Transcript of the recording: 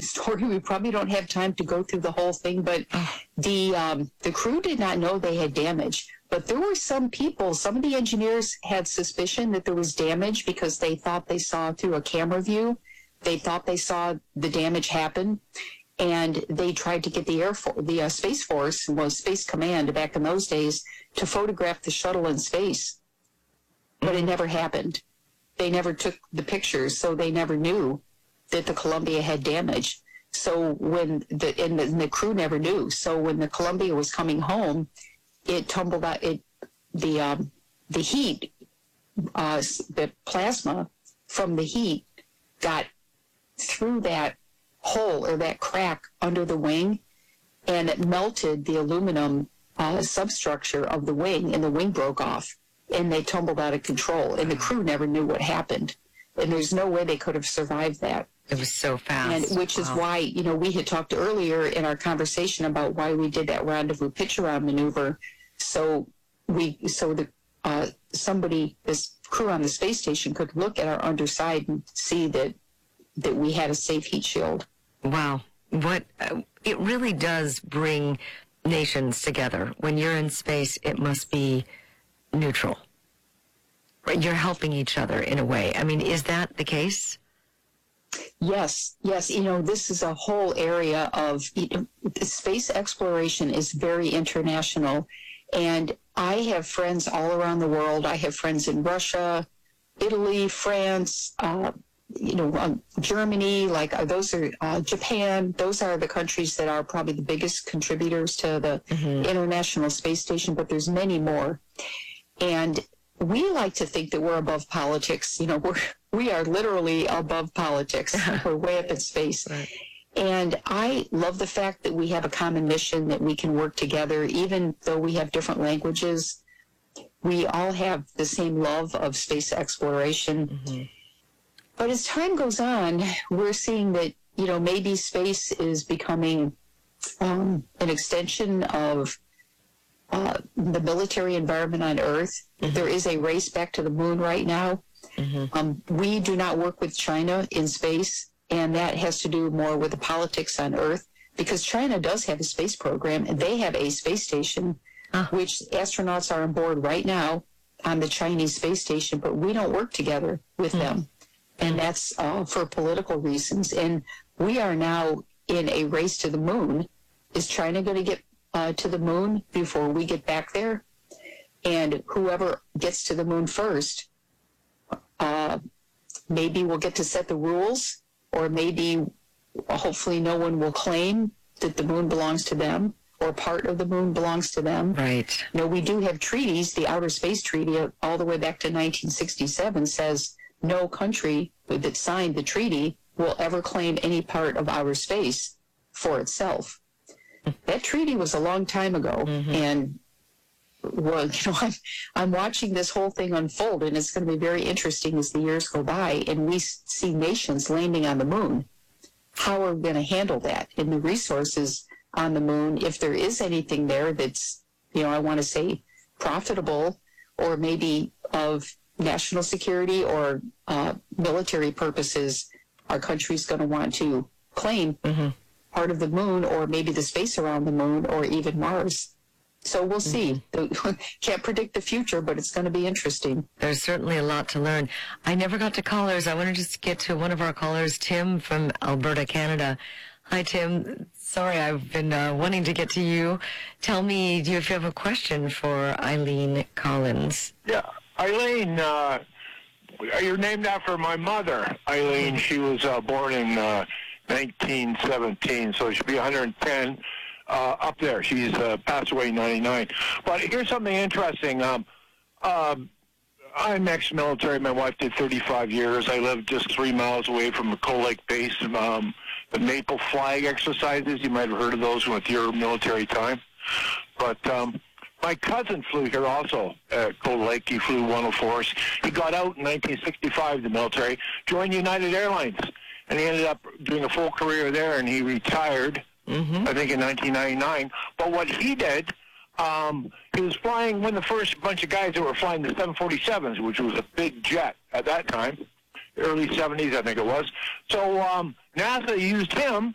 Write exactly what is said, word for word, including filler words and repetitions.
story. We probably don't have time to go through the whole thing, but the um, the crew did not know they had damage. But there were some people, some of the engineers had suspicion that there was damage because they thought they saw through a camera view. They thought they saw the damage happen, and they tried to get the Air Force, the uh, Space Force, well, Space Command back in those days, to photograph the shuttle in space. But it never happened. They never took the pictures, so they never knew that the Columbia had damage. So when the and the, and the crew never knew. So when the Columbia was coming home, it tumbled out. It the um, the heat, uh, the plasma from the heat got through that hole or that crack under the wing, and it melted the aluminum uh, substructure of the wing, and the wing broke off, and they tumbled out of control. And the crew never knew what happened, and there's no way they could have survived that. It was so fast. And which wow. is why, you know, we had talked earlier in our conversation about why we did that rendezvous pitch around maneuver. So we, so the uh, somebody, this crew on the space station could look at our underside and see that that we had a safe heat shield. Wow. What uh, it really does bring nations together. When you're in space, it must be neutral. Right? You're helping each other in a way. I mean, is that the case? Yes, yes. You know, this is a whole area of you know, space exploration is very international. And I have friends all around the world. I have friends in Russia, Italy, France, uh, you know, um, Germany, like uh, those are uh, Japan. Those are the countries that are probably the biggest contributors to the mm-hmm. International Space Station, but there's many more. And we like to think that we're above politics. You know, we're, we are literally above politics. We're way up in space. Right. And I love the fact that we have a common mission, that we can work together, even though we have different languages. We all have the same love of space exploration. Mm-hmm. But as time goes on, we're seeing that, you know, maybe space is becoming um, an extension of uh, the military environment on Earth. Mm-hmm. There is a race back to the moon right now. Mm-hmm. Um, we do not work with China in space, and that has to do more with the politics on Earth, because China does have a space program, and they have a space station, huh. which astronauts are on board right now on the Chinese space station, but we don't work together with mm-hmm. them. And that's uh, for political reasons. And we are now in a race to the moon. Is China going to get uh, to the moon before we get back there? And whoever gets to the moon first, uh, maybe we'll get to set the rules, or maybe hopefully no one will claim that the moon belongs to them or part of the moon belongs to them. Right. You know, we do have treaties. The Outer Space Treaty all the way back to nineteen sixty-seven says no country that signed the treaty will ever claim any part of outer space for itself. That treaty was a long time ago, mm-hmm. and well, you know, I'm, I'm watching this whole thing unfold, and it's going to be very interesting as the years go by, and we see nations landing on the moon. How are we going to handle that? And the resources on the moon, if there is anything there that's, you know, I want to say profitable, or maybe of national security or uh, military purposes, our country's going to want to claim mm-hmm. part of the moon, or maybe the space around the moon, or even Mars. So we'll see. Mm-hmm. Can't predict the future, but it's going to be interesting. There's certainly a lot to learn. I never got to callers. I want to just get to one of our callers, Tim from Alberta, Canada. Hi, Tim. Sorry, I've been uh, wanting to get to you. Tell me, do you, if you have a question for Eileen Collins? Yeah. Eileen, uh, you're named after my mother, Eileen. She was uh, born in uh, nineteen seventeen, so she'll be one hundred ten uh, up there. She's uh, passed away in ninety-nine. But here's something interesting. Um, um, I'm ex-military. My wife did thirty-five years. I lived just three miles away from the Cold Lake base. Um, the Maple Flag exercises, you might have heard of those with your military time. But um, my cousin flew here also at Cold Lake. He flew one oh fours. He got out in nineteen sixty-five, the military, joined United Airlines, and he ended up doing a full career there, and he retired, mm-hmm. I think, in nineteen ninety-nine. But what he did, um, he was flying one of the first bunch of guys that were flying the seven forty-sevens, which was a big jet at that time, early seventies, I think it was. So um, NASA used him